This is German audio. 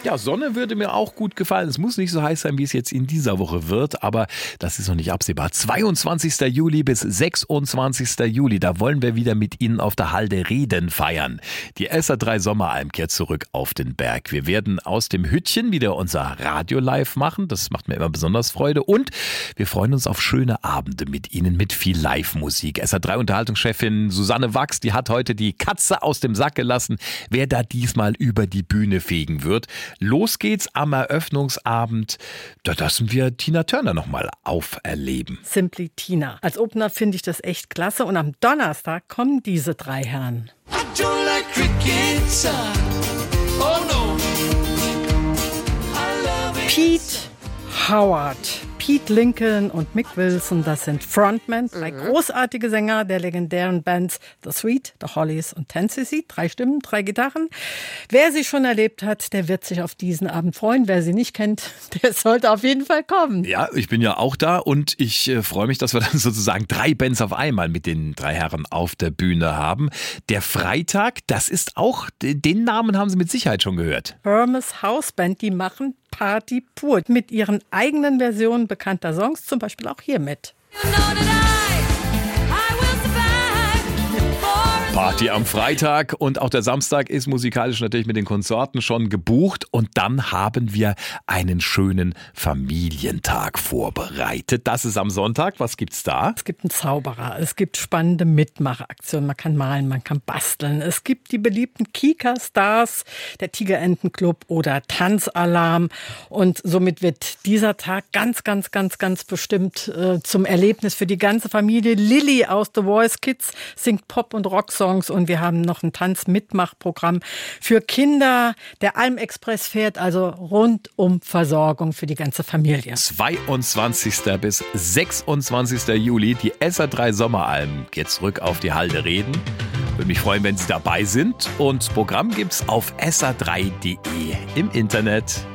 Ja, Sonne würde mir auch gut gefallen. Es muss nicht so heiß sein, wie es jetzt in dieser Woche wird, aber das ist noch nicht absehbar. 22. Juli bis 26. Juli, da wollen wir wieder mit Ihnen auf der Halde Reden feiern. Die SA3 Sommeralm kehrt zurück auf den Berg. Wir werden aus dem Hüttchen wieder unser Radio live machen. Das macht mir immer besonders Freude. Und wir freuen uns auf schöne Abende mit Ihnen, mit viel Live-Musik. SA3-Unterhaltungschefin Susanne Wachs, die hat heute die Katze aus dem Sack gelassen, wer da diesmal über die Bühne fegen wird. Los geht's am Eröffnungsabend. Da lassen wir Tina Turner nochmal auferleben. Simply Tina. Als Opener finde ich das echt klasse. Und am Donnerstag kommen diese drei Herren. I don't like cricket, son. Oh no. I love it. Pete Howard, Pete Lincoln und Mick Wilson, das sind Frontmen, drei großartige Sänger der legendären Bands The Sweet, The Hollies und Tennessee. 3 Stimmen, 3 Gitarren. Wer sie schon erlebt hat, der wird sich auf diesen Abend freuen. Wer sie nicht kennt, der sollte auf jeden Fall kommen. Ja, ich bin ja auch da und ich freue mich, dass wir dann sozusagen 3 Bands auf einmal mit den 3 Herren auf der Bühne haben. Der Freitag, das ist auch, den Namen haben Sie mit Sicherheit schon gehört. Hermes House Band, die machen Party pur. Mit ihren eigenen Versionen bekannter Songs, zum Beispiel auch hier mit. Party am Freitag und auch der Samstag ist musikalisch natürlich mit den Konzerten schon gebucht und dann haben wir einen schönen Familientag vorbereitet. Das ist am Sonntag. Was gibt's da? Es gibt einen Zauberer, es gibt spannende Mitmachaktionen, man kann malen, man kann basteln. Es gibt die beliebten Kika-Stars, der Tigerentenclub oder Tanzalarm und somit wird dieser Tag ganz bestimmt zum Erlebnis für die ganze Familie. Lilly aus The Voice Kids singt Pop- und Rocksongs und wir haben noch ein Tanzmitmachprogramm für Kinder. Der Alm-Express fährt also rundum Versorgung für die ganze Familie. 22. bis 26. Juli, die SA3 Sommeralm geht zurück auf die Halde Reden. Würde mich freuen, wenn Sie dabei sind und das Programm gibt's auf sa3.de im Internet.